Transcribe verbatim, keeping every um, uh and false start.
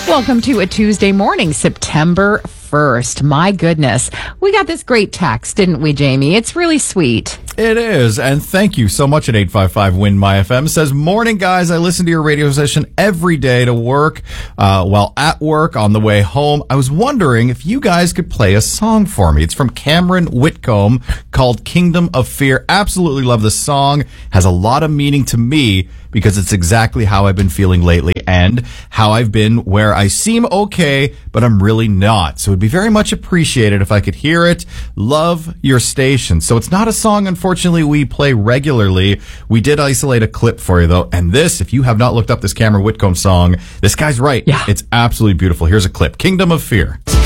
Welcome to a Tuesday morning, September first. My goodness. We got this great text, didn't we, Jamie? It's really sweet. It is, and thank you so much at eight five five W I N My F M. It says, morning, guys. I listen to your radio station every day to work, uh, while at work, on the way home. I was wondering if you guys could play a song for me. It's from Cameron Whitcomb called Kingdom of Fear. Absolutely love the song. Has a lot of meaning to me because it's exactly how I've been feeling lately and how I've been where I seem okay, but I'm really not. So it'd be very much appreciated if I could hear it. Love your station. So it's not a song, unfortunately, we play regularly. We did isolate a clip for you, though. And this, if you have not looked up this Cameron Whitcomb song, this guy's right. Yeah. It's absolutely beautiful. Here's a clip. Kingdom of Fear.